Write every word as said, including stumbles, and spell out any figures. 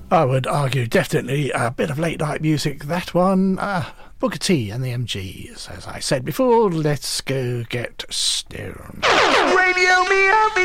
I would argue definitely a bit of late night music, that one. Uh, Booker T and the M Gs. As I said before, let's go get stoned. Radio me,